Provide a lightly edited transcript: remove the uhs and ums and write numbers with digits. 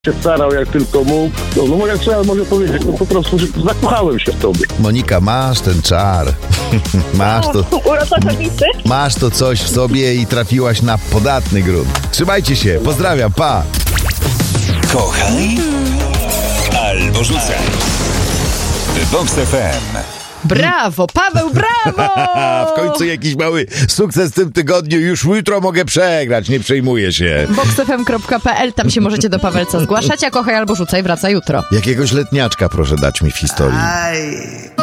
się starał jak tylko mógł. No jak trzeba może powiedzieć, no po prostu zakochałem się w tobie. Monika, masz ten czar. Masz to coś w sobie i trafiłaś na podatny grunt. Trzymajcie się, pozdrawiam, pa! Kochaj albo rzucaj. Vox FM. Brawo, Paweł, brawo! W końcu jakiś mały sukces w tym tygodniu. Już jutro mogę przegrać, nie przejmuję się. voxfm.pl, tam się możecie do Pawelca zgłaszać, a kochaj albo rzucaj wraca jutro. Jakiegoś letniaczka proszę dać mi w historii. Aj.